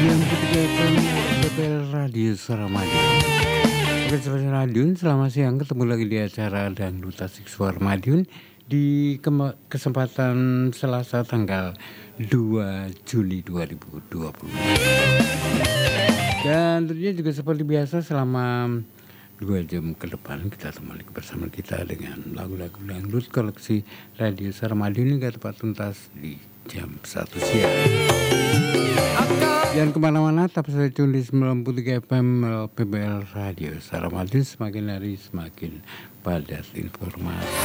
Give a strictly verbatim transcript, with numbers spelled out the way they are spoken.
P P L Radio Suara Madiun. Oke, Sobat Madiun, selamat siang. Ketemu lagi di acara Dangdut Asik Suara Madiun di kema- kesempatan Selasa tanggal dua Juli dua ribu dua puluh. Dan tentunya juga seperti biasa selama dua jam ke depan kita temani bersama kita dengan lagu-lagu dangdut koleksi Radio Suara Madiun hingga tepat tuntas di jam satu siang. Jangan kemana-mana, tetap saya tune di sembilan puluh tiga F M P B L Radio Suara Madiun. Semakin hari semakin padat informasi.